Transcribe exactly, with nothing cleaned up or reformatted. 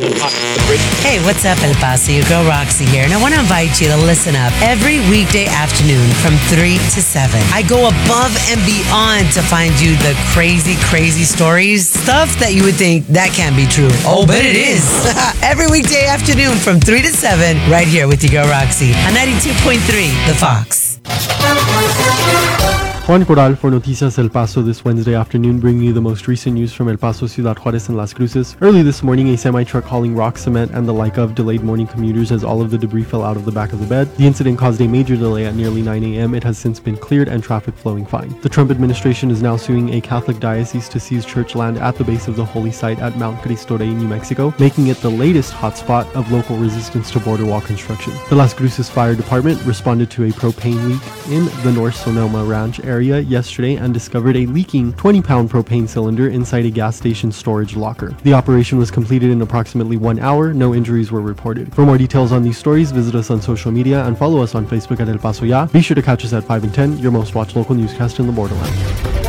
Hey, what's up, El Paso? Your girl Roxy here, and I want to invite you to listen up every weekday afternoon from three to seven. I go above and beyond to find you the crazy, crazy stories, stuff that you would think that can't be true. Oh, but it is. Every weekday afternoon from three to seven, right here with your girl Roxy on ninety-two point three, The Fox. Juan Corral for Noticias El Paso this Wednesday afternoon, bringing you the most recent news from El Paso, Ciudad Juarez, and Las Cruces. Early this morning, a semi-truck hauling rock, cement, and the like of delayed morning commuters as all of the debris fell out of the back of the bed. The incident caused a major delay at nearly nine a.m. It has since been cleared and traffic flowing fine. The Trump administration is now suing a Catholic diocese to seize church land at the base of the holy site at Mount Cristo Rey, New Mexico, making it the latest hotspot of local resistance to border wall construction. The Las Cruces Fire Department responded to a propane leak in the North Sonoma Ranch area yesterday and discovered a leaking twenty pound propane cylinder inside a gas station storage locker. The operation was completed in approximately one hour. No injuries were reported. For more details on these stories, visit us on social media and follow us on Facebook at El Paso Ya. Be sure to catch us at five and ten, your most watched local newscast in the borderland.